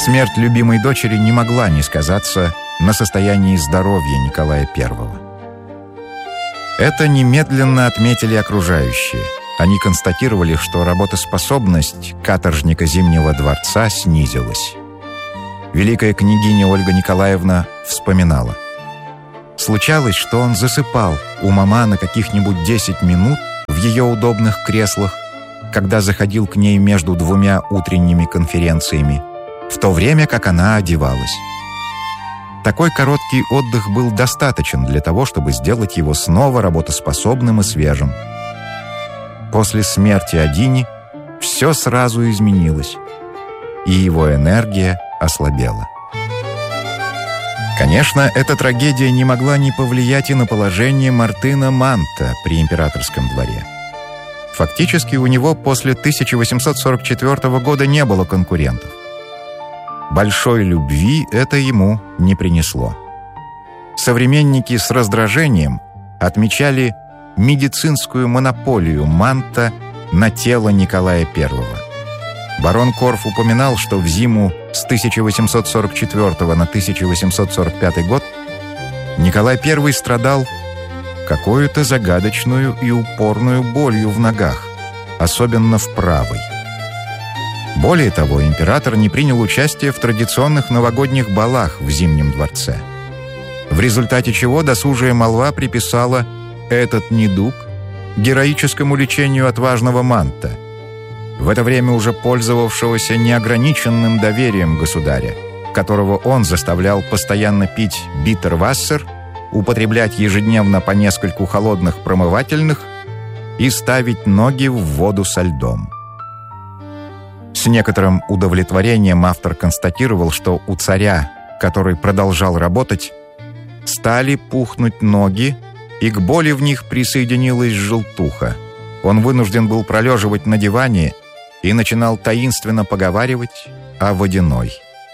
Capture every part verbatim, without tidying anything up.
Смерть любимой дочери не могла не сказаться на состоянии здоровья Николая Первого. Это немедленно отметили окружающие. Они констатировали, что работоспособность каторжника Зимнего дворца снизилась. Великая княгиня Ольга Николаевна вспоминала. Случалось, что он засыпал у мама на каких-нибудь десять минут в ее удобных креслах, когда заходил к ней между двумя утренними конференциями, в то время как она одевалась. Такой короткий отдых был достаточен для того, чтобы сделать его снова работоспособным и свежим. После смерти Адини все сразу изменилось, и его энергия ослабела. Конечно, эта трагедия не могла не повлиять и на положение Мартына Манта при императорском дворе. Фактически у него после тысяча восемьсот сорок четвёртого года не было конкурентов. Большой любви это ему не принесло. Современники с раздражением отмечали медицинскую монополию Манта на тело Николая Первого. Барон Корф упоминал, что в зиму с тысяча восемьсот сорок четвёртого на тысяча восемьсот сорок пятый год Николай Первый страдал какой-то загадочную и упорную болью в ногах, особенно в правой. Более того, император не принял участие в традиционных новогодних балах в Зимнем дворце, в результате чего досужая молва приписала этот недуг героическому лечению отважного Манта, в это время уже пользовавшегося неограниченным доверием государя, которого он заставлял постоянно пить биттервассер, употреблять ежедневно по нескольку холодных промывательных и ставить ноги в воду со льдом. С некоторым удовлетворением автор констатировал, что у царя, который продолжал работать, стали пухнуть ноги, и к боли в них присоединилась желтуха. Он вынужден был пролеживать на диване и начинал таинственно поговаривать о водяной.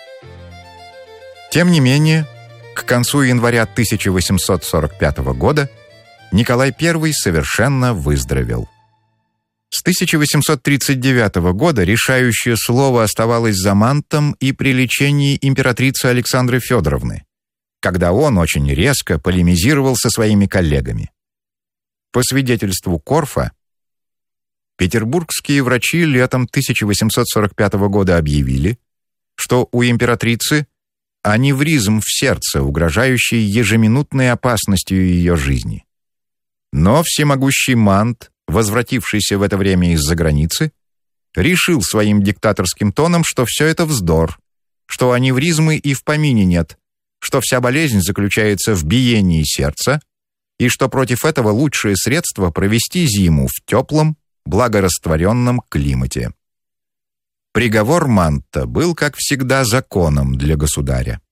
Тем не менее, к концу января тысяча восемьсот сорок пятого года Николай Первый совершенно выздоровел. С тысяча восемьсот тридцать девятого года решающее слово оставалось за Мантом и при лечении императрицы Александры Федоровны, когда он очень резко полемизировал со своими коллегами. По свидетельству Корфа, петербургские врачи летом тысяча восемьсот сорок пятого года объявили, что у императрицы аневризм в сердце, угрожающий ежеминутной опасностью ее жизни. Но всемогущий Мант, возвратившийся в это время из-за границы, решил своим диктаторским тоном, что все это вздор, что аневризмы и в помине нет, что вся болезнь заключается в биении сердца и что против этого лучшее средство провести зиму в теплом, благорастворенном климате. Приговор Манта был, как всегда, законом для государя.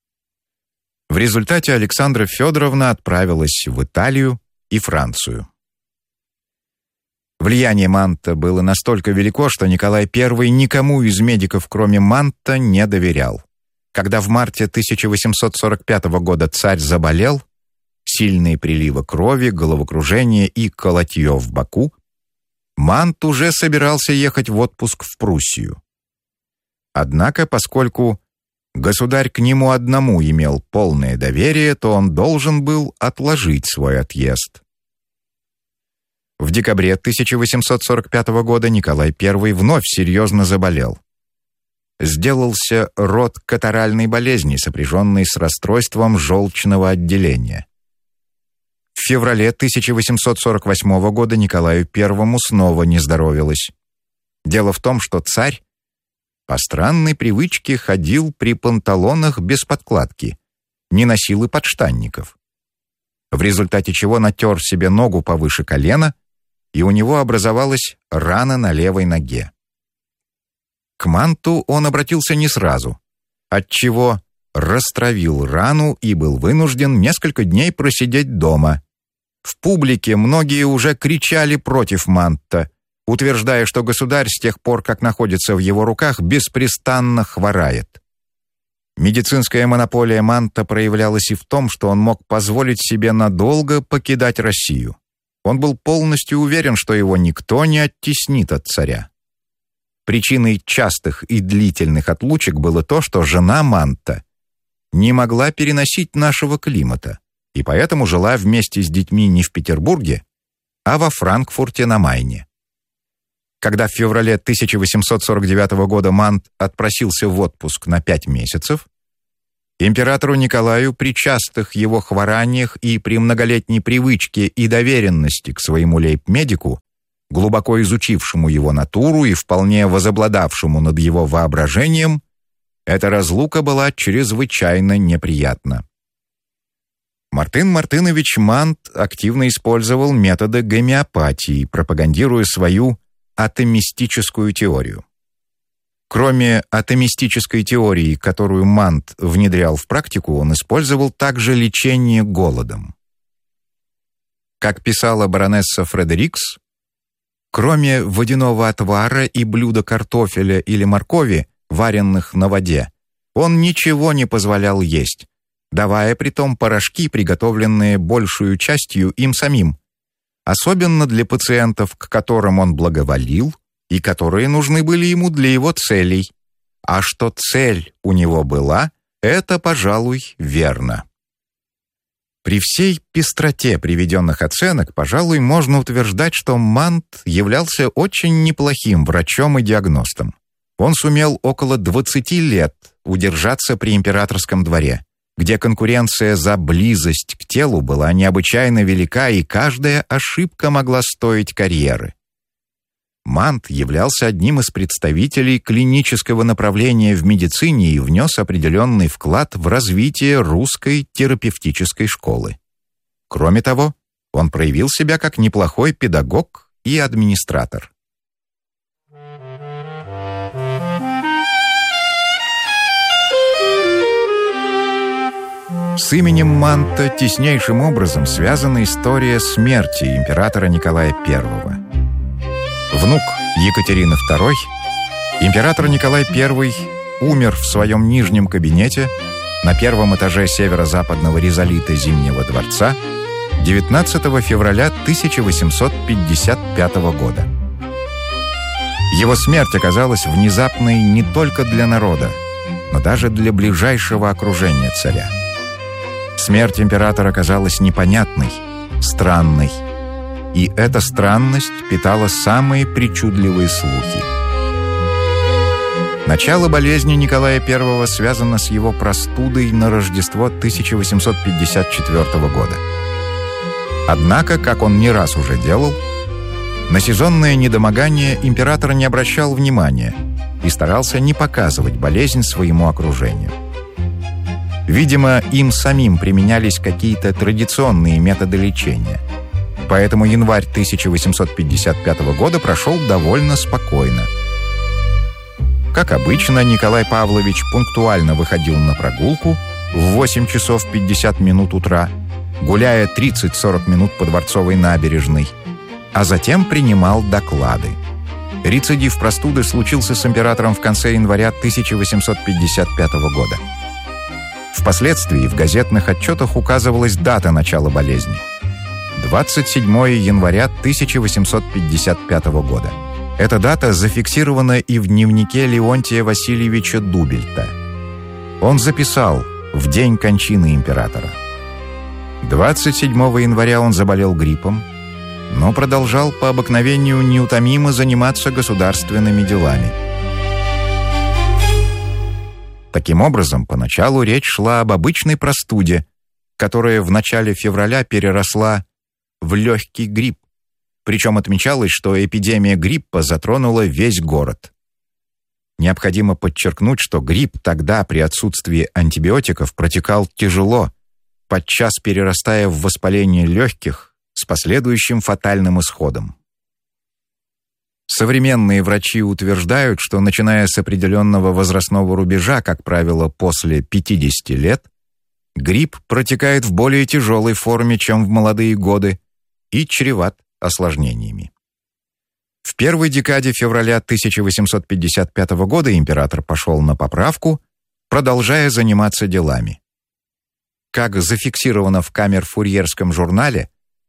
В результате Александра Федоровна отправилась в Италию и Францию. Влияние Манта было настолько велико, что Николай Первый никому из медиков, кроме Манта, не доверял. Когда в марте тысяча восемьсот сорок пятого года царь заболел, сильные приливы крови, головокружение и колотье в боку, Мант уже собирался ехать в отпуск в Пруссию. Однако, поскольку государь к нему одному имел полное доверие, то он должен был отложить свой отъезд. В декабре тысяча восемьсот сорок пятого года Николай Первый вновь серьезно заболел. Сделался род катаральной болезни, сопряженной с расстройством желчного отделения. В феврале тысяча восемьсот сорок восьмого года Николаю Первому снова не здоровилось. Дело в том, что царь по странной привычке ходил при панталонах без подкладки, не носил и подштанников, в результате чего натер себе ногу повыше колена, и у него образовалась рана на левой ноге. К Манту он обратился не сразу, отчего растравил рану и был вынужден несколько дней просидеть дома. В публике многие уже кричали против Манта, утверждая, что государь с тех пор, как находится в его руках, беспрестанно хворает. Медицинская монополия Манта проявлялась и в том, что он мог позволить себе надолго покидать Россию. Он был полностью уверен, что его никто не оттеснит от царя. Причиной частых и длительных отлучек было то, что жена Манта не могла переносить нашего климата, и поэтому жила вместе с детьми не в Петербурге, а во Франкфурте на Майне. Когда в феврале тысяча восемьсот сорок девятого года Мант отпросился в отпуск на пять месяцев, императору Николаю при частых его хвораниях и при многолетней привычке и доверенности к своему лейб-медику, глубоко изучившему его натуру и вполне возобладавшему над его воображением, эта разлука была чрезвычайно неприятна. Мартын Мартынович Мант активно использовал методы гомеопатии, пропагандируя свою атомистическую теорию. Кроме атомистической теории, которую Мант внедрял в практику, он использовал также лечение голодом. Как писала баронесса Фредерикс, кроме водяного отвара и блюда картофеля или моркови, варенных на воде, он ничего не позволял есть, давая притом порошки, приготовленные большую частью им самим, особенно для пациентов, к которым он благоволил и которые нужны были ему для его целей. А что цель у него была, это, пожалуй, верно. При всей пестроте приведенных оценок, пожалуй, можно утверждать, что Мант являлся очень неплохим врачом и диагностом. Он сумел около двадцати лет удержаться при императорском дворе, где конкуренция за близость к телу была необычайно велика, и каждая ошибка могла стоить карьеры. Мант являлся одним из представителей клинического направления в медицине и внес определенный вклад в развитие русской терапевтической школы. Кроме того, он проявил себя как неплохой педагог и администратор. С именем Манта теснейшим образом связана история смерти императора Николая Первого. Внук Екатерины Второй, император Николай Первый, умер в своем нижнем кабинете на первом этаже северо-западного ризолита Зимнего дворца девятнадцатого февраля тысяча восемьсот пятьдесят пятого года. Его смерть оказалась внезапной не только для народа, но даже для ближайшего окружения царя. Смерть императора оказалась непонятной, странной, и эта странность питала самые причудливые слухи. Начало болезни Николая Первого связано с его простудой на Рождество тысяча восемьсот пятьдесят четвёртого года. Однако, как он не раз уже делал, на сезонное недомогание император не обращал внимания и старался не показывать болезнь своему окружению. Видимо, им самим применялись какие-то традиционные методы лечения. Поэтому январь тысяча восемьсот пятьдесят пятого года прошел довольно спокойно. Как обычно, Николай Павлович пунктуально выходил на прогулку в восемь часов пятьдесят минут утра, гуляя тридцать-сорок минут по Дворцовой набережной, а затем принимал доклады. Рецидив простуды случился с императором в конце января тысяча восемьсот пятьдесят пятого года. Впоследствии в газетных отчетах указывалась дата начала болезни – двадцать седьмого января тысяча восемьсот пятьдесят пятого года. Эта дата зафиксирована и в дневнике Леонтия Васильевича Дубельта. Он записал в день кончины императора. двадцать седьмого января он заболел гриппом, но продолжал по обыкновению неутомимо заниматься государственными делами. Таким образом, поначалу речь шла об обычной простуде, которая в начале февраля переросла в легкий грипп, причем отмечалось, что эпидемия гриппа затронула весь город. Необходимо подчеркнуть, что грипп тогда при отсутствии антибиотиков протекал тяжело, подчас перерастая в воспаление легких с последующим фатальным исходом. Современные врачи утверждают, что начиная с определенного возрастного рубежа, как правило, после пятидесяти лет, грипп протекает в более тяжелой форме, чем в молодые годы, и чреват осложнениями. В первой декаде февраля тысяча восемьсот пятьдесят пятого года император пошел на поправку, продолжая заниматься делами. Как зафиксировано в Камерфурьерском журнале,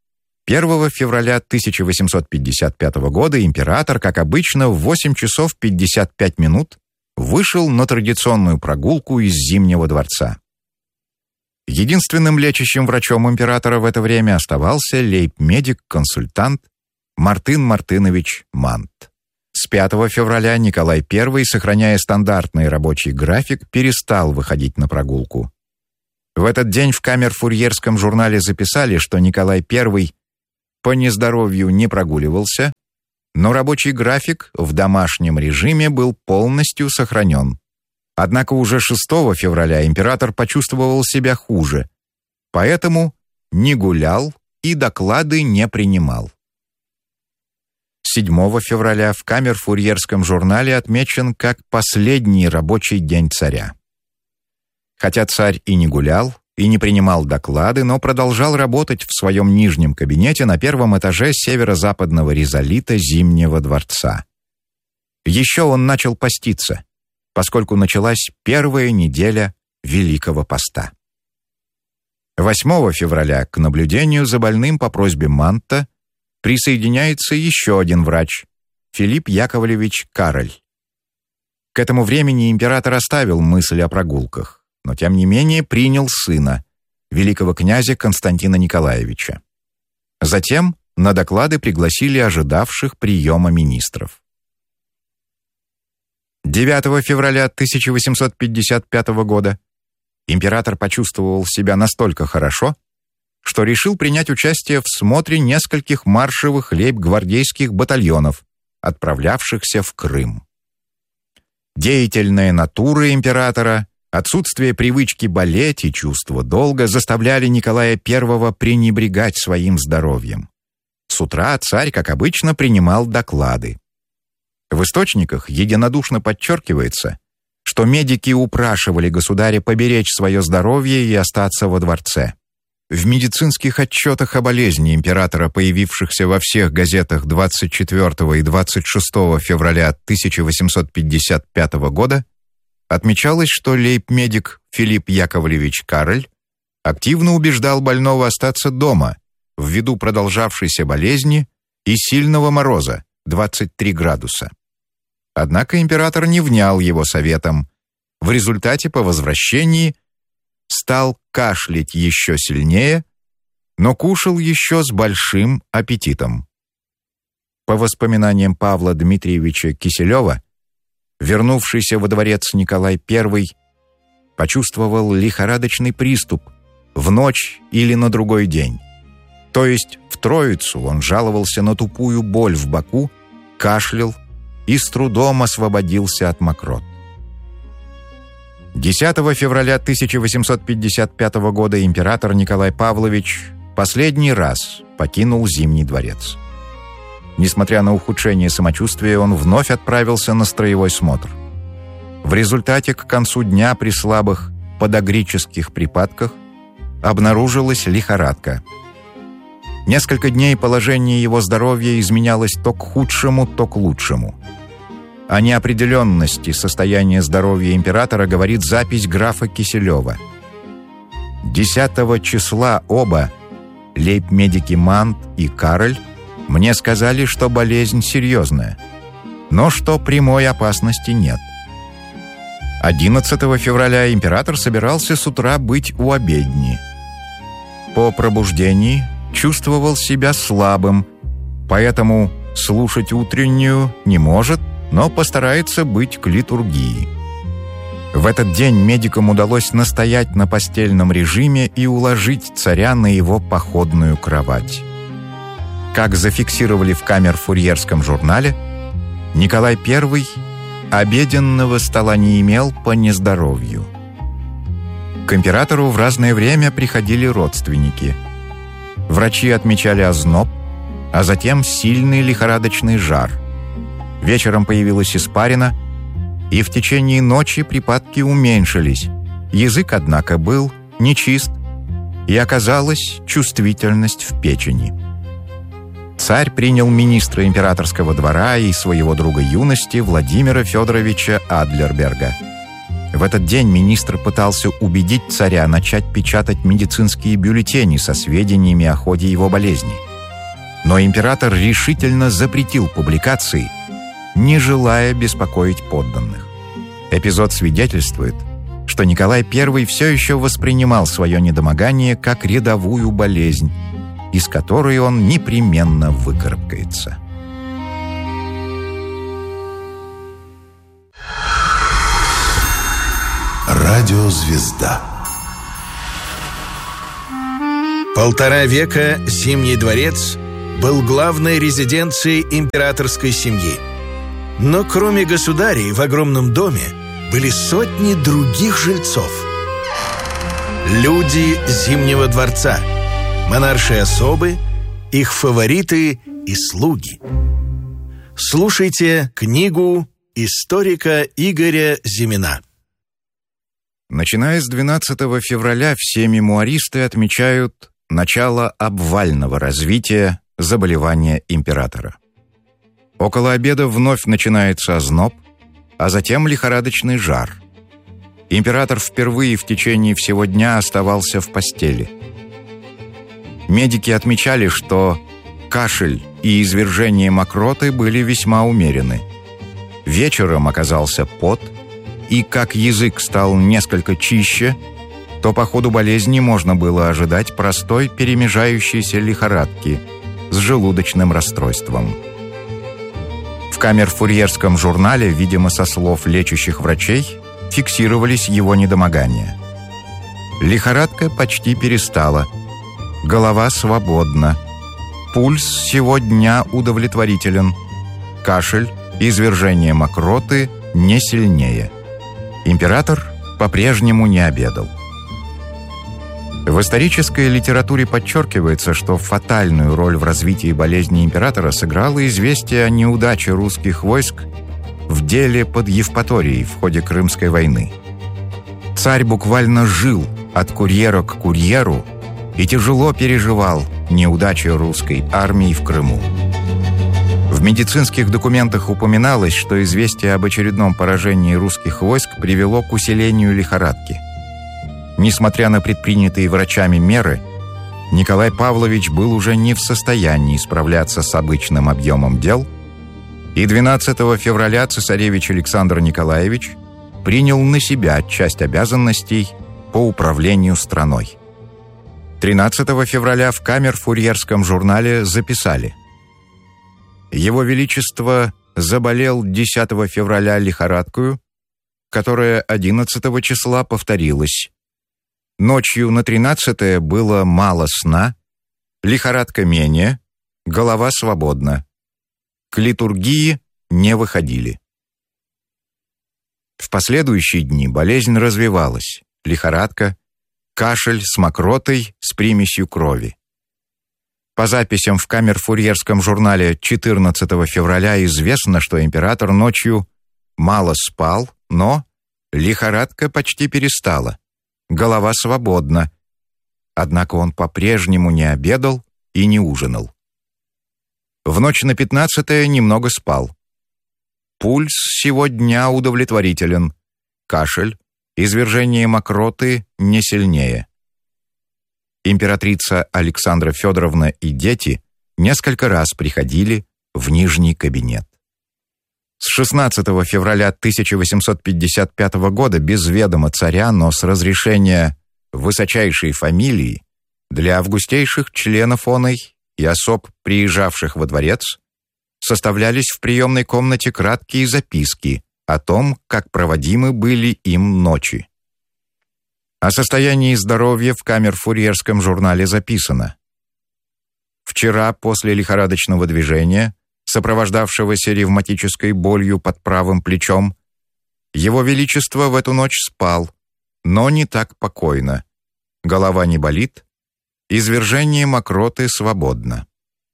первого февраля тысяча восемьсот пятьдесят пятого года император, как обычно, в восемь часов пятьдесят пять минут вышел на традиционную прогулку из Зимнего дворца. Единственным лечащим врачом императора в это время оставался лейб-медик-консультант Мартын Мартынович Мант. С пятого февраля Николай Первый, сохраняя стандартный рабочий график, перестал выходить на прогулку. В этот день в камер-фурьерском журнале записали, что Николай Первый по нездоровью не прогуливался, но рабочий график в домашнем режиме был полностью сохранен. Однако уже шестого февраля император почувствовал себя хуже, поэтому не гулял и доклады не принимал. седьмого февраля в камер-фурьерском журнале отмечен как последний рабочий день царя. Хотя царь и не гулял, и не принимал доклады, но продолжал работать в своем нижнем кабинете на первом этаже северо-западного ризолита Зимнего дворца. Еще он начал поститься, поскольку началась первая неделя Великого Поста. восьмого февраля к наблюдению за больным по просьбе Манта присоединяется еще один врач, Филипп Яковлевич Кароль. К этому времени император оставил мысль о прогулках, но тем не менее принял сына, великого князя Константина Николаевича. Затем на доклады пригласили ожидавших приема министров. девятого февраля тысяча восемьсот пятьдесят пятого года император почувствовал себя настолько хорошо, что решил принять участие в смотре нескольких маршевых лейб-гвардейских батальонов, отправлявшихся в Крым. Деятельная натура императора, отсутствие привычки болеть и чувство долга заставляли Николая Первого пренебрегать своим здоровьем. С утра царь, как обычно, принимал доклады. В источниках единодушно подчеркивается, что медики упрашивали государя поберечь свое здоровье и остаться во дворце. В медицинских отчетах о болезни императора, появившихся во всех газетах двадцать четвёртого и двадцать шестого февраля тысяча восемьсот пятьдесят пятого года, отмечалось, что лейб-медик Филипп Яковлевич Кароль активно убеждал больного остаться дома ввиду продолжавшейся болезни и сильного мороза двадцать три градуса. Однако император не внял его советам. В результате по возвращении стал кашлять еще сильнее, но кушал еще с большим аппетитом. По воспоминаниям Павла Дмитриевича Киселева, вернувшийся во дворец Николай Первый почувствовал лихорадочный приступ в ночь или на другой день. То есть в Троицу он жаловался на тупую боль в боку, кашлял и с трудом освободился от мокрот. десятого февраля тысяча восемьсот пятьдесят пятого года император Николай Павлович последний раз покинул Зимний дворец. Несмотря на ухудшение самочувствия, он вновь отправился на строевой смотр. В результате к концу дня при слабых подагрических припадках обнаружилась лихорадка. Несколько дней положение его здоровья изменялось то к худшему, то к лучшему. О неопределенности состояния здоровья императора говорит запись графа Киселева. десятого числа оба, лейб-медики Мант и Кароль, мне сказали, что болезнь серьезная, но что прямой опасности нет. одиннадцатого февраля император собирался с утра быть у обедни. По пробуждении чувствовал себя слабым, поэтому слушать утреннюю не может, но постарается быть к литургии. В этот день медикам удалось настоять на постельном режиме и уложить царя на его походную кровать. Как зафиксировали в камер-фурьерском журнале, Николай Первый обеденного стола не имел по нездоровью. К императору в разное время приходили родственники. Врачи отмечали озноб, а затем сильный лихорадочный жар. Вечером появилась испарина, и в течение ночи припадки уменьшились. Язык, однако, был нечист, и оказалась чувствительность в печени. Царь принял министра императорского двора и своего друга юности Владимира Федоровича Адлерберга. В этот день министр пытался убедить царя начать печатать медицинские бюллетени со сведениями о ходе его болезни. Но император решительно запретил публикации, не желая беспокоить подданных. Эпизод свидетельствует, что Николай Первый все еще воспринимал свое недомогание как рядовую болезнь, из которой он непременно выкарабкается. Радиозвезда. Полтора века Зимний дворец был главной резиденцией императорской семьи. Но кроме государей в огромном доме были сотни других жильцов. Люди Зимнего дворца, монаршие особы, их фавориты и слуги. Слушайте книгу историка Игоря Зимина. Начиная с двенадцатого февраля все мемуаристы отмечают начало обвального развития заболевания императора. Около обеда вновь начинается озноб, а затем лихорадочный жар. Император впервые в течение всего дня оставался в постели. Медики отмечали, что кашель и извержение мокроты были весьма умерены. Вечером оказался пот, и как язык стал несколько чище, то по ходу болезни можно было ожидать простой перемежающейся лихорадки с желудочным расстройством. В камерфурьерском журнале, видимо, со слов лечащих врачей, фиксировались его недомогания. Лихорадка почти перестала, голова свободна, пульс сего дня удовлетворителен, кашель, извержение мокроты не сильнее. Император по-прежнему не обедал. В исторической литературе подчеркивается, что фатальную роль в развитии болезни императора сыграло известие о неудаче русских войск в деле под Евпаторией в ходе Крымской войны. Царь буквально жил от курьера к курьеру и тяжело переживал неудачи русской армии в Крыму. В медицинских документах упоминалось, что известие об очередном поражении русских войск привело к усилению лихорадки. Несмотря на предпринятые врачами меры, Николай Павлович был уже не в состоянии справляться с обычным объемом дел, и двенадцатого февраля цесаревич Александр Николаевич принял на себя часть обязанностей по управлению страной. тринадцатого февраля в камерфурьерском журнале записали: «Его Величество заболел десятого февраля лихорадкою, которая одиннадцатого числа повторилась. Ночью на тринадцатое было мало сна, лихорадка менее, голова свободна. К литургии не выходили». В последующие дни болезнь развивалась, лихорадка, кашель с мокротой с примесью крови. По записям в камерфурьерском журнале четырнадцатого февраля известно, что император ночью мало спал, но лихорадка почти перестала, голова свободна. Однако он по-прежнему не обедал и не ужинал. В ночь на пятнадцатое немного спал. Пульс сего дня удовлетворителен, кашель, извержение мокроты не сильнее. Императрица Александра Федоровна и дети несколько раз приходили в нижний кабинет. С шестнадцатого февраля тысяча восемьсот пятьдесят пятого года без ведома царя, но с разрешения высочайшей фамилии для августейших членов оной и особ, приезжавших во дворец, составлялись в приемной комнате краткие записки о том, как проводимы были им ночи. О состоянии здоровья в камерфурьерском журнале записано: «Вчера после лихорадочного движения, сопровождавшегося ревматической болью под правым плечом, Его Величество в эту ночь спал, но не так покойно. Голова не болит, извержение мокроты свободно».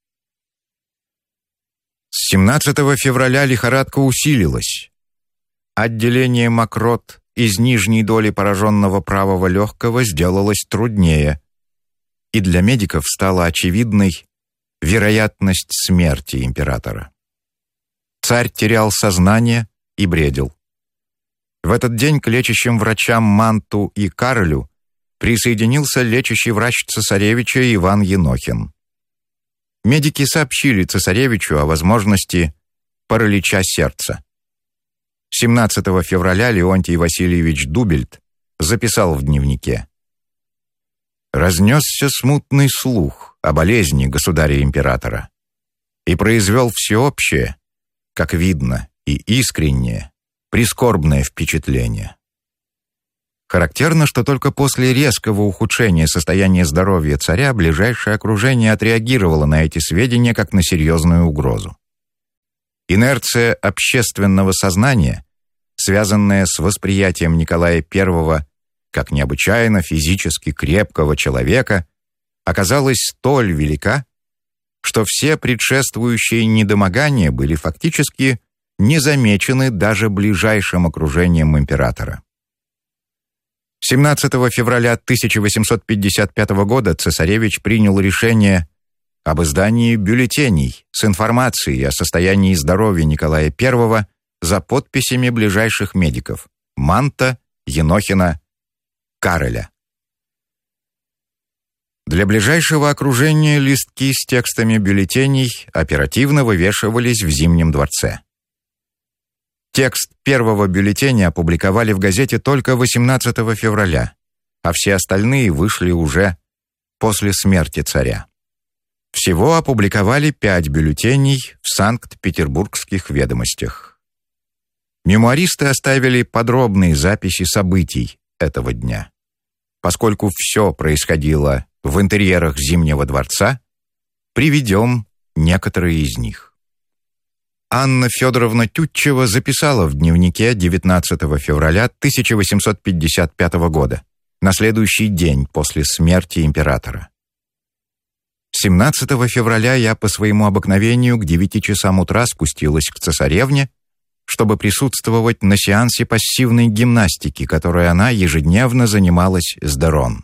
С семнадцатого февраля лихорадка усилилась. Отделение мокрот из нижней доли пораженного правого легкого сделалось труднее, и для медиков стала очевидной вероятность смерти императора. Царь терял сознание и бредил. В этот день к лечащим врачам Манту и Каролю присоединился лечащий врач цесаревича Иван Енохин. медики сообщили цесаревичу о возможности паралича сердца. семнадцатого февраля Леонтий Васильевич Дубельт записал в дневнике: «Разнесся смутный слух о болезни государя-императора и произвел всеобщее, как видно, и искреннее, прискорбное впечатление». Характерно, что только после резкого ухудшения состояния здоровья царя ближайшее окружение отреагировало на эти сведения как на серьезную угрозу. Инерция общественного сознания, связанная с восприятием Николая Первого как необычайно физически крепкого человека, оказалась столь велика, что все предшествующие недомогания были фактически не замечены даже ближайшим окружением императора. семнадцатого февраля тысяча восемьсот пятьдесят пятого года цесаревич принял решение об издании бюллетеней с информацией о состоянии здоровья Николая Первого за подписями ближайших медиков Манта, Енохина, Кареля. Для ближайшего окружения листки с текстами бюллетеней оперативно вывешивались в Зимнем дворце. Текст первого бюллетеня опубликовали в газете только восемнадцатого февраля, а все остальные вышли уже после смерти царя. Всего опубликовали пять бюллетеней в Санкт-Петербургских ведомостях. Мемуаристы оставили подробные записи событий этого дня. Поскольку все происходило в интерьерах Зимнего дворца, приведем некоторые из них. Анна Федоровна Тютчева записала в дневнике девятнадцатого февраля тысяча восемьсот пятьдесят пятого года, на следующий день после смерти императора. семнадцатого февраля я по своему обыкновению к девяти часам утра спустилась к цесаревне, чтобы присутствовать на сеансе пассивной гимнастики, которой она ежедневно занималась с Дерон.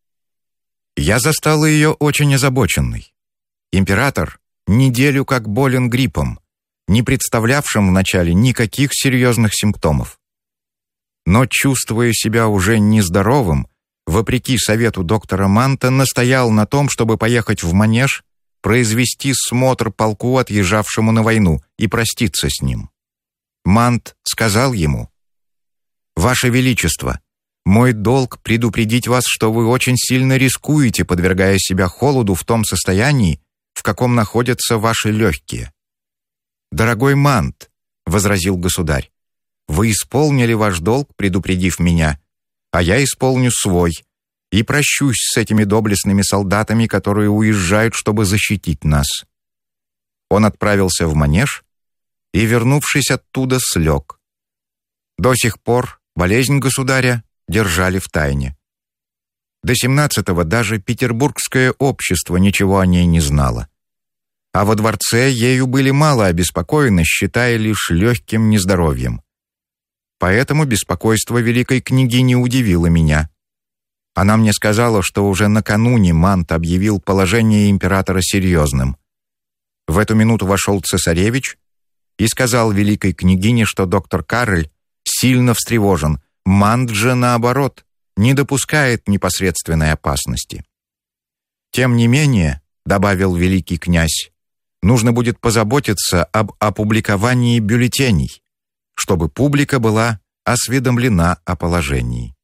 Я застала ее очень озабоченной. Император неделю как болен гриппом, не представлявшим вначале никаких серьезных симптомов. Но, чувствуя себя уже нездоровым, вопреки совету доктора Манта, настоял на том, чтобы поехать в Манеж, произвести смотр полку, отъезжавшему на войну, и проститься с ним. Мант сказал ему: «Ваше Величество, мой долг предупредить вас, что вы очень сильно рискуете, подвергая себя холоду в том состоянии, в каком находятся ваши легкие». «Дорогой Мант», — возразил государь, — «вы исполнили ваш долг, предупредив меня, а я исполню свой и прощусь с этими доблестными солдатами, которые уезжают, чтобы защитить нас». Он отправился в Манеж и, вернувшись оттуда, слег. До сих пор болезнь государя держали в тайне. До семнадцатого даже петербургское общество ничего о ней не знало. А во дворце ею были мало обеспокоены, считая лишь легким нездоровьем. Поэтому беспокойство великой княгини удивило меня. Она мне сказала, что уже накануне Мант объявил положение императора серьезным. В эту минуту вошел цесаревич и сказал великой княгине, что доктор Карель сильно встревожен, Мант же, наоборот, не допускает непосредственной опасности. «Тем не менее, — добавил великий князь, — нужно будет позаботиться об опубликовании бюллетеней, чтобы публика была осведомлена о положении».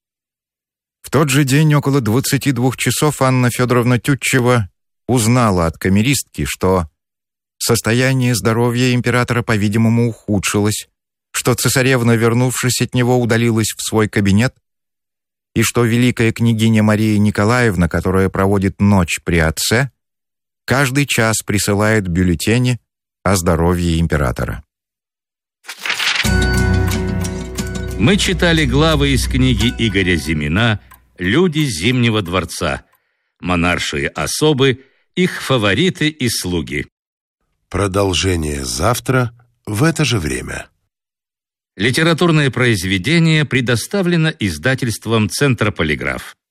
В тот же день около двадцати двух часов Анна Федоровна Тютчева узнала от камеристки, что состояние здоровья императора, по-видимому, ухудшилось, что цесаревна, вернувшись от него, удалилась в свой кабинет, и что великая княгиня Мария Николаевна, которая проводит ночь при отце, каждый час присылает бюллетени о здоровье императора. Мы читали главы из книги Игоря Зимина «Люди Зимнего дворца», монаршие особы, их фавориты и слуги. Продолжение завтра в это же время. Литературное произведение предоставлено издательством «Центр Полиграф».